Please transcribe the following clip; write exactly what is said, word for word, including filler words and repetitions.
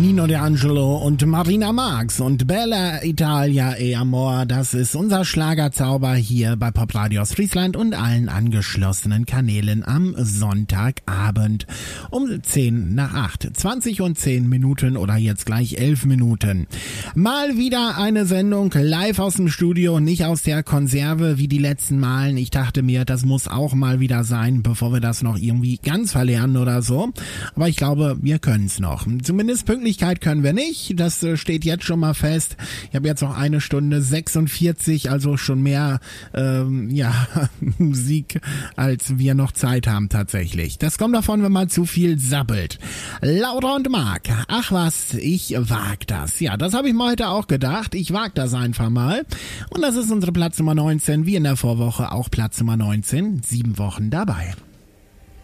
Nino D'Angelo und Marina Marx und Bella Italia e Amor, das ist unser Schlagerzauber hier bei Pop Radio Friesland und allen angeschlossenen Kanälen am Sonntagabend um zehn nach acht, zwanzig und zehn Minuten oder jetzt gleich elf Minuten. Mal wieder eine Sendung live aus dem Studio, nicht aus der Konserve wie die letzten Malen. Ich dachte mir, das muss auch mal wieder sein, bevor wir das noch irgendwie ganz verlernen oder so. Aber ich glaube, wir können es noch. Zumindest Pünktlichkeit können wir nicht, das äh, steht jetzt schon mal fest. Ich habe jetzt noch eine Stunde sechsundvierzig, also schon mehr ähm, ja, Musik, als wir noch Zeit haben tatsächlich. Das kommt davon, wenn man zu viel sabbelt. Laura und Marc, ach was, ich wag das. Ja, das habe ich mir heute auch gedacht. Ich wag das einfach mal. Und das ist unsere Platz Nummer neunzehn, wie in der Vorwoche auch Platz Nummer neunzehn. Sieben Wochen dabei.